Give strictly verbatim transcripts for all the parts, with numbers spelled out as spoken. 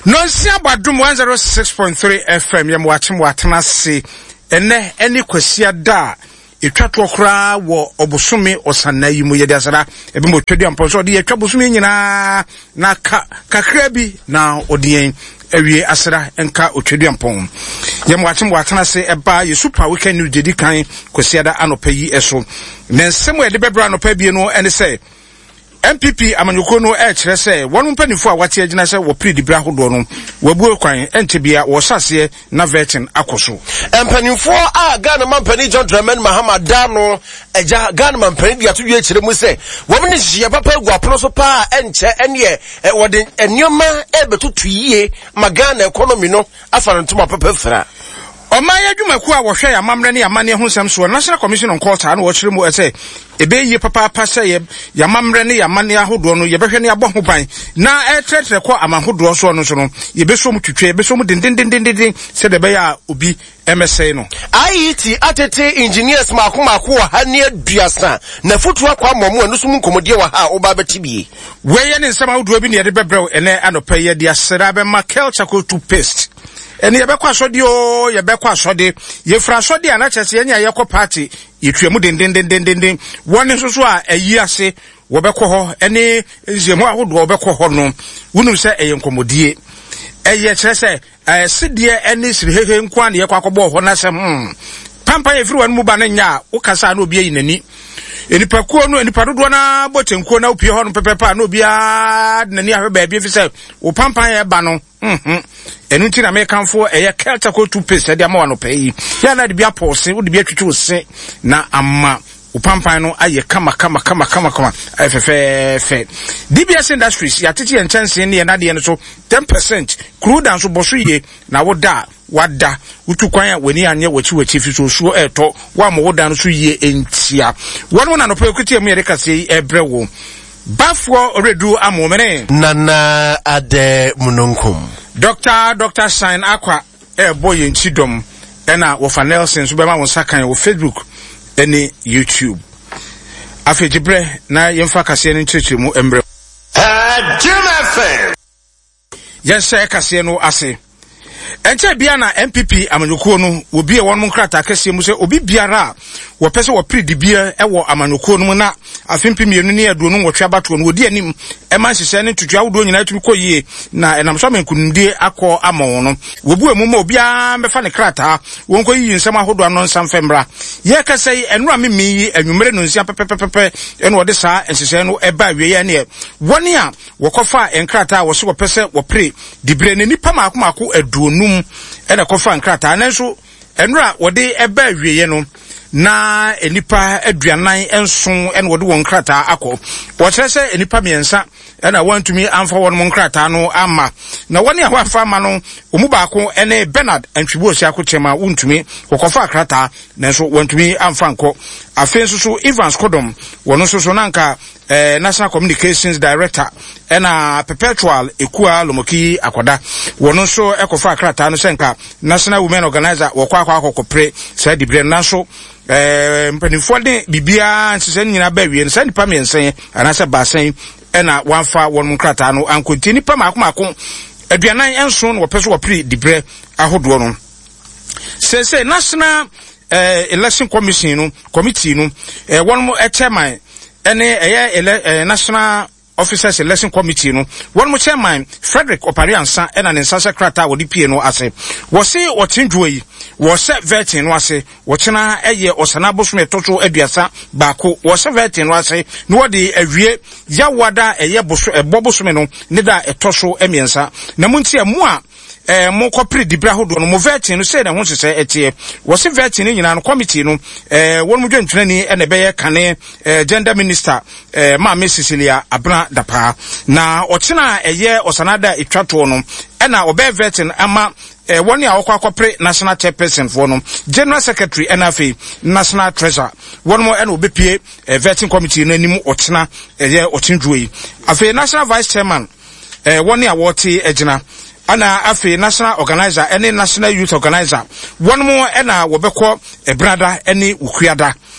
Nonsia Badum one oh six point three F M yam watching watana se ene any kwasia da etwa to kra wo obosome osana yi mu yede asara ebe mo twedi amponso de etwa bosome nyina na ka kakra bi na odien awie asara enka otwedi ampon yam watching watana se eba ye super weekend new dedi kan kwasia da anopa yi eso na nsem e de bebra anopa bi no ene se M P P amanyoko no e kire se wonu mpanifo a wate agina se wo predi bra hodo no wabuo kwan entebia wo sase na vetin akoso mpanifo a Ghana mampani John Dramani Mahama Dano eja Ghana mampani dia to wie kire mu se wo ne hye papa egu apono so pa enche ene e wode enioma e betutu yie ma Ghana economy no afa ntoma papa fra Omaya adwumaku a wohwe ya mamre ne amane ho nsem so National Commission on Culture na wo kire mu ese ebe yi papa pa se ya mamre ne ya mane ahodo no ye behwe ne abo ho ban na e tretre ko amahodo so no so no ye be so mu twetwe be so mu dindindindindin se de be ya obi M S A no I E T atete engineers makomako wa ha ne aduasa na fotu akwa momo anu so mu nkomodie wa ha oba betibie we ye ne nsem ahodo bi ne ye de bebrew ene anopa ye de asera be ma culture ko toothpaste ene ye be kwa asode o ye be kwa asode ye fra asode ana chese enya ye ko party ye tuamu dendendendendenden woni so so a ayi ase wo be ko ho ene nzemu ahodo wo be ko ho no wonu se eye nkomodie eye chese eh sidie ene sirihehe nkwa ne ye kwa akobọ ho na se hmm pampa ye firi wanu mu ba na nya wo kasa na obi yinani enipa kuo no enipa dodo na botenkuo na opie ho no pepepa na obi a nani ahwe ba bia fi se wo pampa ye ba no mhm enu nti na me kanfo eye kelta ko two paste de ama no pay ya na de bia pose wo de bia twetwe ose na amma wo pampa no aye kama kama kama kama kama fe fe D B S Industries ya tete en chance ne na de no so ten percent crude and so boso ye na wo da wada utu kwan wani anye wachi wachi fi so so eto wa mo woda no so yie entia wonu na no pe kuti emu yereka sei ebrewo bafo redu amomene nana ade munonkum Doctor Doctor Sign Aqua e boy enchidom ena wo fa Nelson so be ma won sakan wo Facebook eni YouTube afejibre na yemfa kase no nchechire mu embre Jim F M yes kase no ase enche bia na M P P amanyoko no obi e won nkrata kase mu se obi biara wo pese wo predi bia e wo amanyoko no na afempi mienu ne aduo no wotwa bato no odi anim e man hyehyɛ ne tutwa wodo nyina tumi kɔ yie na enam so menkunde akɔ ama no wobu emu ma obi a mefa ne krata won kɔ yi nsɛm ahodo anon nsam fembra ye kase enu amemi yi anwumere no nsia pepepepe eno wode saa nhyehyɛ no eba wie ye ne woni a wɔkɔfa enkrata wo so wɔpɛsɛ wo pre dibre ne nipa maako maako aduonum ena kɔfa enkrata na nso enura wode eba wie ye no na enipa aduanan enson ene wode won krata akọ wo kyerese enipa miensa ena wantumi amfa won mon krata no ama na woni a wafa ama no omu baako ene Bernard antwibo osi akochema wontumi kokofa krata na so wantumi amfa nko afenso so Evans Kodom wono so so nanka eh National Communications Director ena Perpetual Ekua Lomoki Akoda wono so ekofa krata no senka National Women Organizer wokwa akwa akokopre sa dibre na so eh mpanifo de bibia nsese nyina ba wie nsa nipa mensen anase basen ena wanfa won nkrata no ankonti nipa maako maako aduanan enson wo peso wo pre dibre ahodo no sese National eh Election Commission no committee no eh won mo chairman ene eh National Officers Election Committee no one mo chairman Frederick Opariansa ena ne nsa secretary wo di pie no ase wo se wo tindwo yi wo se vetin no ase wo tena eye osana bosome toto aduasa baako wo se vetin no ase no wo de awie ya wada eye boso ebo bosome no ne da etoso emiensa na munti emu a eh mo kopre dibra hodo no mo vetin no se na ho sese etie wo se vetin nyina no committee no eh won mo dwantwani ene be ye kane eh gender minister eh ma me Cecilia Abra dapa na ochina eye osanada etwato no ena obe vetin ama eh woni a okwa akopre national chairperson for no general secretary N F A national treasurer won mo ena obepie eh, vetting committee no anim ochina eye ochindwoi afi national vice chairman eh woni a wote agina ana afi national organizer any national youth organizer one more ena wobekọ ebrada any ukuada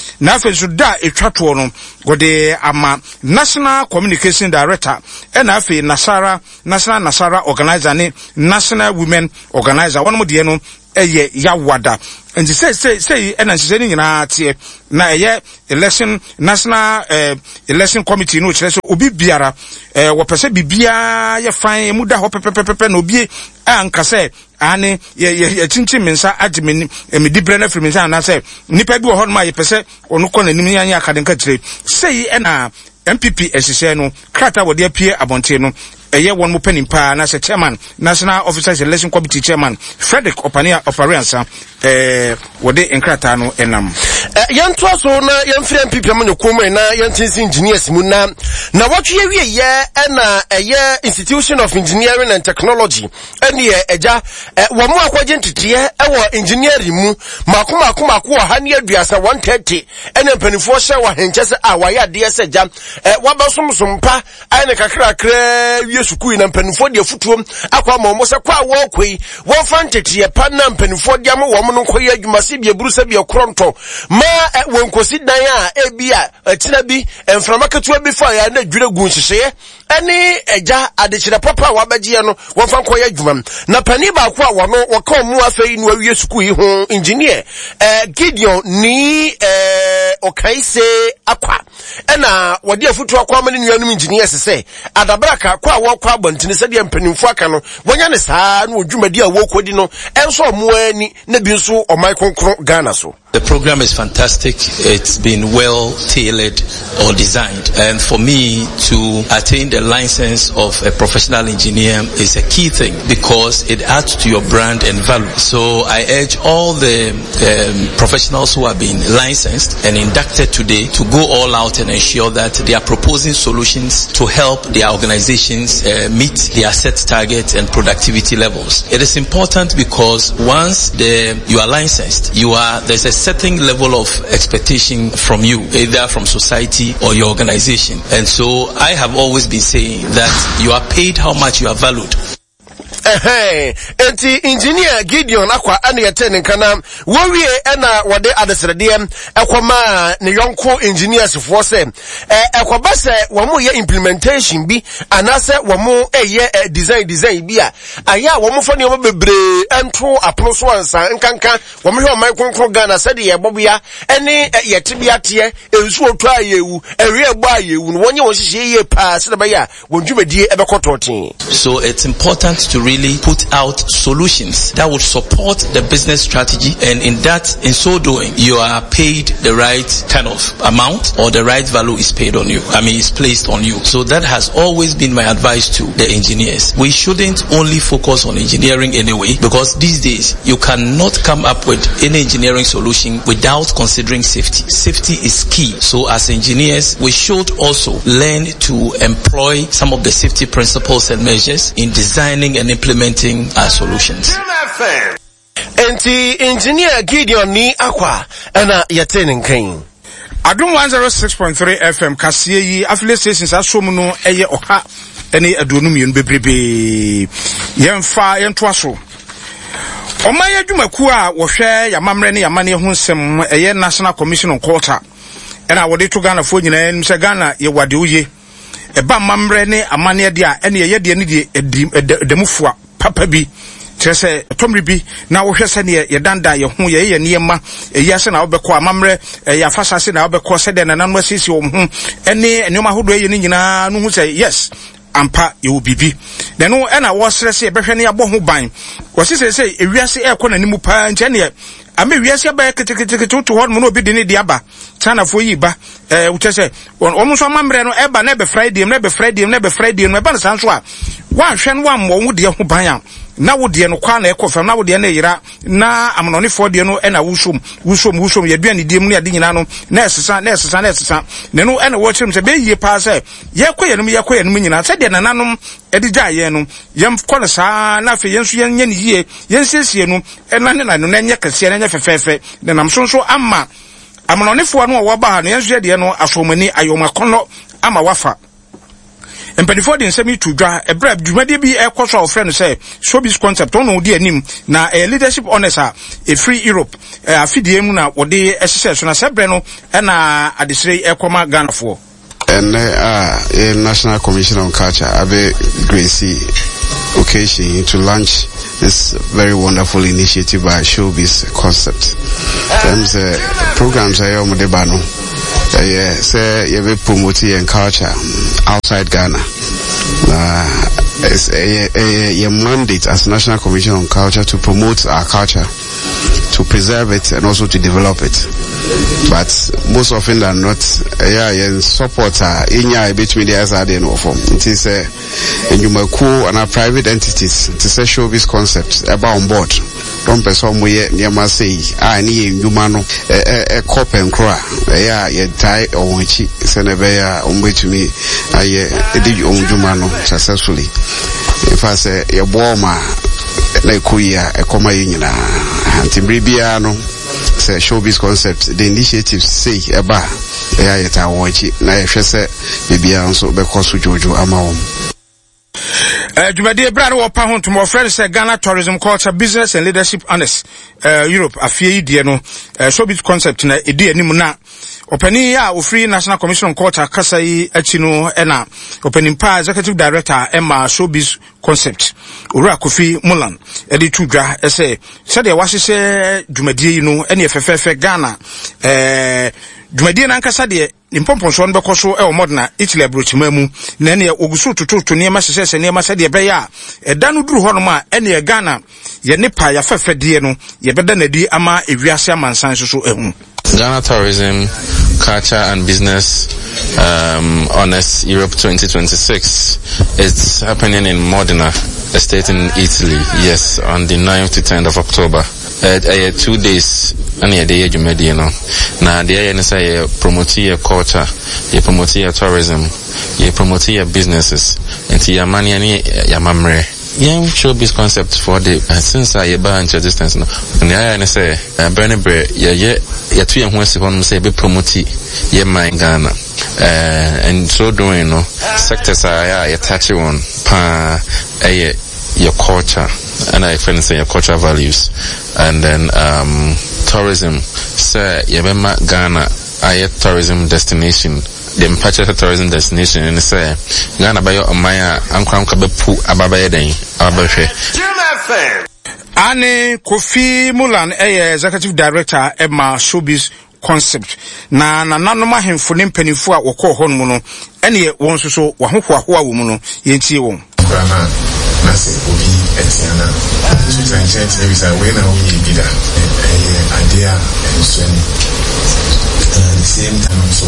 na afa so da etwato no gode ama National Communication Director and afa Nasara National Nasara Organizer ne National Women Organizer one mo de no eye yawada and say say say and say ni nyina tie na eye election national uh, election committee no kire so obi biara eh wo pese bibia ye fan mu da ho pepepepe na obi anka say ane ye ye chinchin mensa admin me dibre na free mensa na say nipa bi wo ho ma ye pese onu ko na nim yan akadenka kire say e na M P P esise no krata wo de apie abonte no eye won mo panim pa na se chairman National Officers Election Committee chairman Frederick Opania Operiansa eh wode enkrata no enam eh yanto so na yemfre M P P amanyokoma na yentinsi engineers mu na na watwe wie ye na eye Institution of Engineering and Technology ene ye eja wo mo akwaje ntete e wo engineering mu makoma akoma akwa ha ne aduasa one thirty ene mpanifo hye wa henchese a wa ya de se ja wabasomsompa ene kakra kra sukuu na mpanifo de afutuom akwa ma mo se kwa wo koi wo fantete pa na mpanifo de am wo mo no koyi adwuma se bia burusa bia kronto ma wonkosi dan a ebia atina bi emframa ketua bi fa ya na dwure gu nhihye ene eja adechire papa wabagie no wo fa koyi adwuma na pani ba kwa wo no wo ka mu afei no awie sukuu yi ho engineer eh Gideon ni eh okaise akwa ena wode afutu akwa amane nuanum engineers se adabraka kwa wo kwa bantini se de mpanimfo aka no wonya ne saa no odwumadi a wo kodi no enso omoani na bi nso omai konkro Ghana so. The program is fantastic. It's been well tailored or designed. And for me to attain the license of a professional engineer is a key thing because it adds to your brand and value. So I urge all the um, professionals who have been licensed and inducted today to go all out and ensure that they are proposing solutions to help their organizations uh, meet their set targets and productivity levels. It is important because once the, you are licensed, you are, there's a certain level of expectation from you, either from society or your organization. And so I have always been saying that you are paid how much you are valued. Eh enti engineer Gideon akwa ane yeten kana wowie na wode adesredem ekwama ne yonko engineers for say eh ekwoba se wo mo ye implementation bi anase wo mo eye design design bi a aya wo mo fa ne wo bebre ento apono so ansa nkanka wo mo hwe o mai konkro Ghana se de ye bobia ene yete bia te ensu otu ayewu ewe egbo ayewu no wonye wo hihye ye pa se de ba ya wondwumedie ebekototin. So it's important to really put out solutions that would support the business strategy, and in that, in so doing, you are paid the right kind of amount, or the right value is paid on you. I mean, is placed on you. So that has always been my advice to the engineers. We shouldn't only focus on engineering anyway, because these days you cannot come up with any engineering solution without considering safety. Safety is key. So as engineers, we should also learn to employ some of the safety principles and measures in designing and implementing our solutions. Enti engineer Gideon ni akwa ana yatenen kan Adum one oh six point three F M kasie yi affiliate stations asom no eye oha ene adonum yenu bebrebe yemfa yento aso Omaya adwumaku a wo hwe yamamre ne yamane ho nsem eye National Commission on Culture ena wode to Ghana fo nyina nim se Ghana ye wade uye eba mamre ne amane de a ene ye de ne de demufua papa bi trese tomri bi na wo hwese ne ye danda ye ho ye ye niema eyase na obekọ amamre ya fasase na obekọ se de nananu asisi wo ho ene enoma hodo ye ne nyina no hu se yes ampa ye obibi de no ena wo srese ye behwe ne abo ho ban wo sese se ewiase e ko na nimu pa nche ne ame wiase ba ketekete to ho no obi de ne diaba China fo yi ba eh utese omo so amamre no eba na be Friday na be Friday na be Friday no eba na sanso a wa hwe no ammo wo de ho ban a na wo de no kwa na ekofam na wo de na yira na amnone fo de no ena wusom wusom wusom ye duane diem no ade nyina no na esesa na esesa na esesa ne no ena wo kyerem se be yie pa se ye koyenum ye koyenum nyina se de nananom edi gyaye no yem kɔ sa na fe yensu yenye ne yie yensiesie no ena ne na no na nye kase na nye fefefe de nam so so ama amnone fo no wo ba ha no yensu de no asomani ayomakono ama wafa Empenifo de nsemi to dwa ebra dwumade bi ekoso a ofre no say showbiz concept ono di anim na a leadership honors a e free Europe afidie mu na wode ehye so na sebre no na adesire ekoma Ghana fo and uh National Commission on Culture abe Gracie occasion to launch this very wonderful initiative by Showbiz Concept. There's uh, programs I am the bano. Yeah, say you be promoting and culture outside Ghana. Uh, it's a, a, a mandate as National Commission on Culture to promote our culture, to preserve it and also to develop it. But most often than not, yeah, yeah, support uh, in your bit media as I didn't know from. It is a uh, you may call and our private entities to say Showbiz Concepts about on board. Don't be some way near my say I need you man a cop and cry. Yeah, you die or which send a bear on which me I did you own Jumano successfully. If I say your warmer like Kuya a coma in Antibribiano say Showbiz Concept the initiative say about yeah yet I watch it na say baby so because Jojo Amao. Uh, Jumadi Brad or Pahon to more friends, Ghana Tourism Culture Business and Leadership Honors, uh, Europe, a few diano, uh, Showbiz Concept in a idea nimuna. Opening ya Free National Commission on Culture, Kasai Echino Ena, opening pa Executive Director Emma Showbiz Concept, Ura Kofi Mulan, Edi Tuga, essay, said there was a Jumadi, you know, any F F F Ghana, uh, Jumadi and Ankasadi. Nimpompo so nbeko so e o modna itile abrochimemu na ne ogusu tutu to niema sesese niema sade be ya e danu duru hono ma ene e Ghana ye nipa ya fefedie no ye beda na di ama ewiase amansan so so ehu Ghana Tourism Culture and Business um Honors Europe twenty twenty-six. It's happening in Modena, a state in Italy. Yes, on the ninth to tenth of October. Uh, uh, two days and a day you made, you know. Now the I say promote your culture, you promote your tourism, you promote your businesses, and your money and your memory. Yeah, Showbiz Concept for the uh, since I buy into distance now. And I say uh, Bernie Bre, yeah, yeah, yeah, two young ones who say be promote yeah, my Ghana. Uh, and so doing, no sectors are yeah, touchy one, pa, uh, your culture. And I friends say your cultural values, and then um tourism. Say Yabema Ghana, I tourism destination. The Mpacha tourism destination, and say Ghana by your Maya Ankram Kabepu Ababa Den Ababashe. Ane Kofi Mulan, a Executive Director Emma Showbiz Concept. Na na nanoma hemfo ne mpanifo a wokọ hɔ no no ene won so so wahohoahoa wo mu no yenti wo Nasi obi etiana so translate there is a way now we be that idea and so at the same time so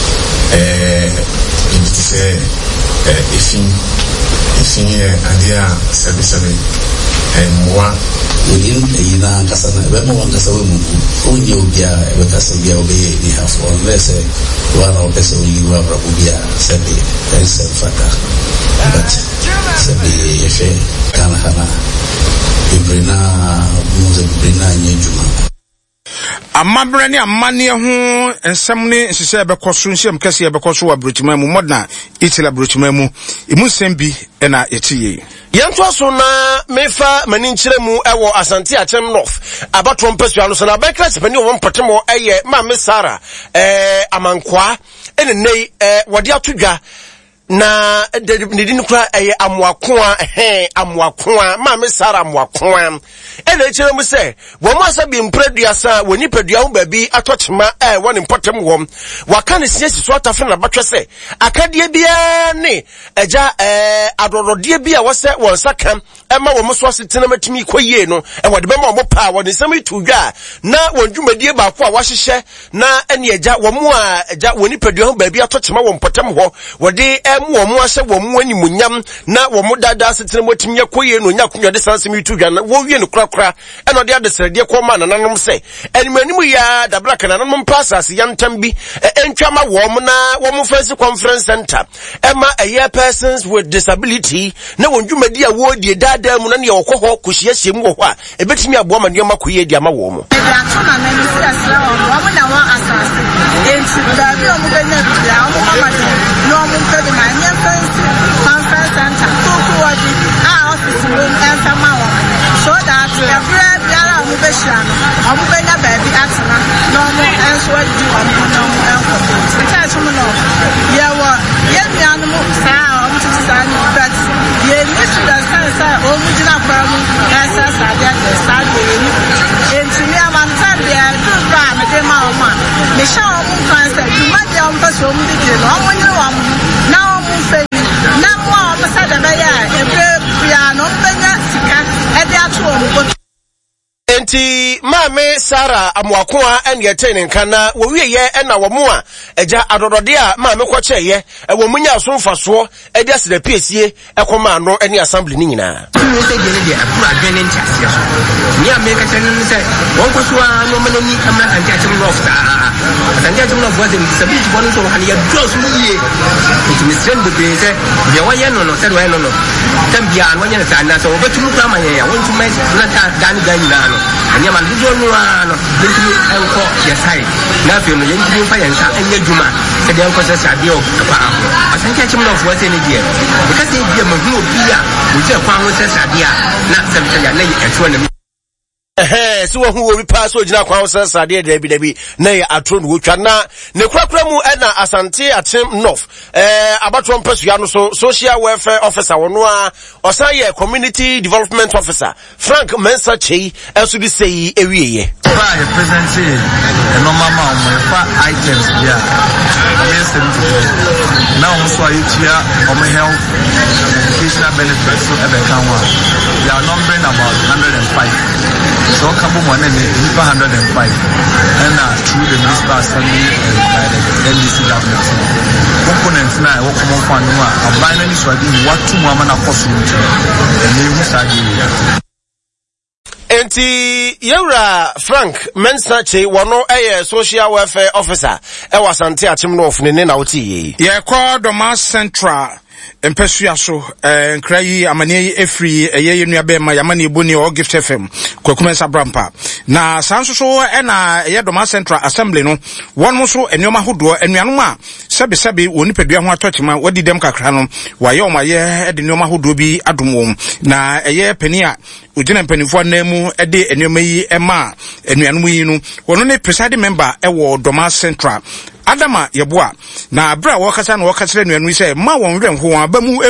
eh it is a if in if in idea seven seven and more within a year kasana be mo wanga sawe mu onye obia e kasa bia obe ni half unless one of person you have obia said the self factor but sabi yefe kana kana ibrina muze ibrina nyejuma Amabre ni amane ho ensem ne nsese be koso nsem kase be koso abrochima mu modna itila abrochima mu imu sembi na yetiye yanto so na mefa mani nkyere mu ewo Asante Achem North abato mpesua no so na bekra chepani wo mpotemo eye ma me Sara eh amankwa ene nei eh wode atodwa na de ni kura eye amwakoa eh amwakoa ma me Sara amwakoa ene kyere mu se wo mo asabi mpreduasa woni pedua ho baabi atochema eh woni mpotem wom waka ne siesi so atafre na batwe se akadie bia ne eja eh adododie bia wo se won sakam ema wo mo so asetena matimi koyie no e wode be ma mo pa woni sam tudwa na won dwumadie ba ko a wahyehe na ene eja wo mo a eja woni pedua ho baabi atochema wo mpotem ho wode emu wo mo ahye wo mo animunyam na wo mo dada asetena matimi koyie no nya kunwa de sansem tudwa na wo wie no krakra eno de adesrede ko ma nananom se enimanimu ya da black nananom passes yantam bi entwama wo mo na wo mo face conference center ema a persons with disability na wondwumadi a wo die dada mu na ne yokoho kuhia hyem wo ho a ebetimi abo ma ne makoye di ama wo mo atuma na ni asra wo mo na wa asase entu da bi o mo be na bia o mo mama no mo pe de ma nya fancy so I do one on the church. Yeah, well, yeah, the animal sound to sign, but yeah, Mister Sansa, oh, we did not problem as I said, and to me, I'm on time, they are good brand, the mama. Michelle, you might be on the show, now I'm saying, now I'm a side of a year, we are not at the actual. Enti Mame Sarah Amwakwa and Yaten Kana, we ye and our Mua, Eja Adodia, Mame Quache, a woman so for so, a just the P C A, a command or any assembly Nina. Near make a sentence, one was one woman and catching off. And catching off was in the beach one so and yet close me. It is sent with the Yawayan or Serwano. Tambia, one year, and so over to Mama, I want to make Danny Danny. And Yaman don't know, and call your side. Now you're going to fire and your Juma, said the uncle says, I do. I think catch him off what's in a year. Because they be a Mahu Pia, which are found with a idea, not something that lay at one. Eh, so who will pass with now councils are there, Debbie Debbie, nay, at Tron Wuchana, Nequakramu Edna Asante at Tim North, eh, about one person, so social welfare officer, Onua, or say community development officer, Frank Mensachi, as we say, a week. Present a normal items, yeah, now also I here on my health, educational benefits, so every one. They are numbering about one hundred five. So Kabu one and one hundred five, and uh, through the municipal assembly and by the N D C government. Components now, what come on, a binary swagging what two women are possible to the new Sagi. Enti Yura Frank Mensache wano a social welfare officer. I was anti Atimno Nina Oti. Yeah, called Doma Central. Empesua so eh nkrai amane efri eye yenua be ma yamane boni o gift F M kwakumensa brampa na sanso so e na eye Doma Central Assembly no won so enioma hodo enuanom a sebe sebe woni pedua ho atochima wadi dem kakra no waye o maye e de enioma hodo bi adom na eye pani a ugina mpanifo na mu e de enioma yi e ma enuanom yi no wono ne presiding member e wo Doma Central Adama yeboa na abra wo kasa na wo kasa nuanu yi se ma won hwe ho abamu